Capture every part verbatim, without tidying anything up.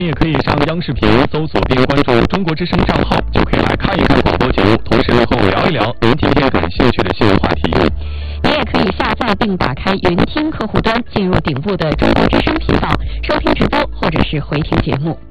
你也可以上央视频搜索并关注中国之声账号，就可以来看一看广播节目，同时和我聊一聊您今天感兴趣的新闻话题。 你也可以下载并打开云听客户端，进入顶部的中国之声频道，收听直播或者是回听节目。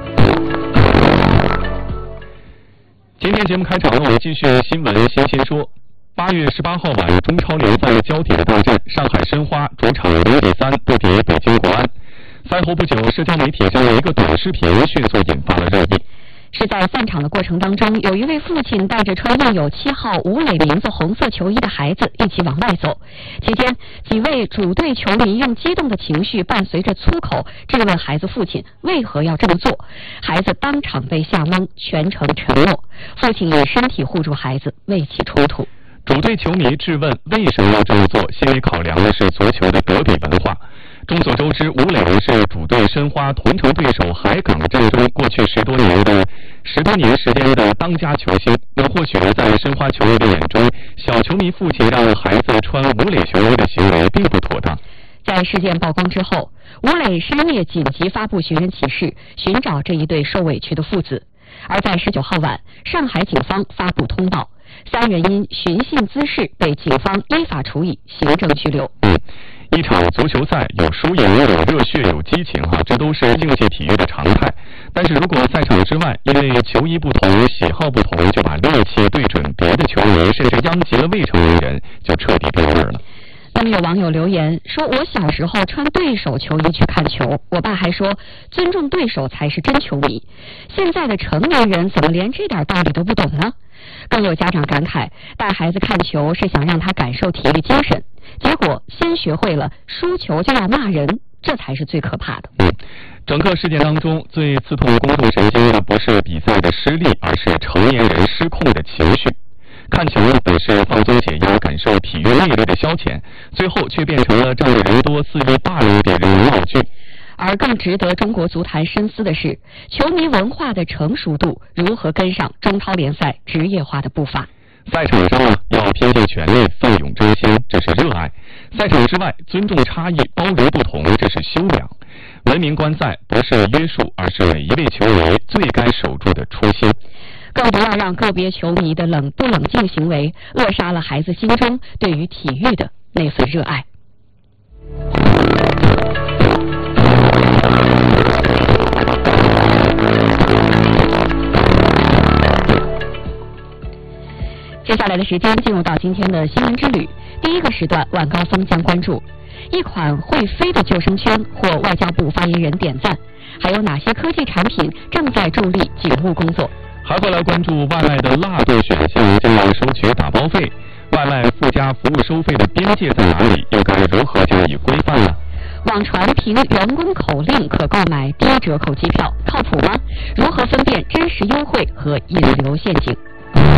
今天节目开场，我们继续新闻先先说。八月十八号晚，中超联赛焦点大战，上海申花主场零比三不敌北京国安。赛后不久，社交媒体上有一个短视频迅速引发了热议。 是在散场的过程当中，有一位父亲带着穿印有七号吴磊名字红色球衣的孩子一起往外走，期间几位主队球迷用激动的情绪伴随着粗口质问孩子父亲为何要这么做，孩子当场被吓懵，全程沉默，父亲以身体护住孩子，未起冲突。 主队球迷质问为什么要这么做，心里考量的是足球的德比文化。众所周知，吴磊是主队申花同城对手海港战中过去十多年的十多年时间的当家球星。那或许在申花球迷的眼中，小球迷父亲让孩子穿吴磊球衣的行为并不妥当。 在事件曝光之后，吴磊深夜紧急发布寻人启事，寻找这一对受委屈的父子。而在十九号晚，上海警方发布通报，三人因寻衅滋事被警方依法处以行政拘留。 嗯，一场足球赛有输赢，有热血，有激情哈，这都是竞技体育的常态。但是如果赛场之外因为球衣不同、喜好不同，就把锐气对准别的球员，甚至殃及了未成年人，就彻底丢味了。 那么有网友留言说，我小时候穿对手球衣去看球，我爸还说尊重对手才是真球迷。现在的成年人怎么连这点道理都不懂呢？更有家长感慨，带孩子看球是想让他感受体育精神，结果先学会了输球就要骂人，这才是最可怕的。 嗯，整个事件当中最刺痛公众神经的不是比赛的失利，而是成年人失控的情绪。看球本是放松解压、感受体育魅力的消遣，最后却变成了仗着人多肆意霸凌别人的闹剧。 而更值得中国足坛深思的是，球迷文化的成熟度如何跟上中超联赛职业化的步伐。 赛场上啊，要拼尽全力，奋勇争先，这是热爱；赛场之外，尊重差异，包容不同，这是修养。文明观赛不是约束，而是每一位球迷最该守住的初心。 更不要让个别球迷的冷不冷静行为扼杀了孩子心中对于体育的那份热爱。接下来的时间进入到今天的新闻之旅。第一个时段晚高峰将关注一款会飞的救生圈获外交部发言人点赞，还有哪些科技产品正在助力警务工作。 还会来关注外卖的辣度选项将要收取打包费，外卖附加服务收费的边界在哪里？又该如何加以规范呢？ 网传凭员工口令可购买低折扣机票，靠谱吗？如何分辨真实优惠和引流陷阱？